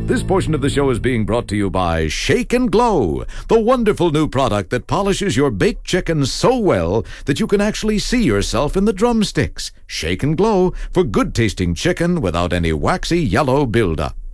This portion of the show is being brought to you by Shake and Glow, the wonderful new product that polishes your baked chicken so well that you can actually see yourself in the drumsticks. Shake and Glow for good-tasting chicken without any waxy yellow buildup.